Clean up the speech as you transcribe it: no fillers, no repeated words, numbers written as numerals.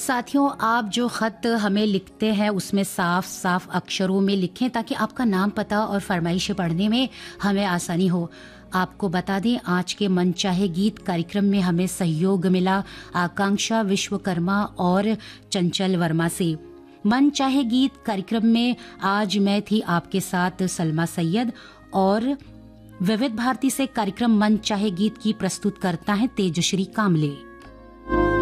साथियों, आप जो खत हमें लिखते हैं उसमें साफ साफ अक्षरों में लिखें ताकि आपका नाम, पता और फरमाइशें पढ़ने में हमें आसानी हो। आपको बता दें, आज के मनचाहे गीत कार्यक्रम में हमें सहयोग मिला आकांक्षा विश्वकर्मा और चंचल वर्मा से। मन चाहे गीत कार्यक्रम में आज मैं थी आपके साथ सलमा सैयद और विविध भारती से कार्यक्रम मन चाहे गीत की प्रस्तुत करता है तेजश्री कामले।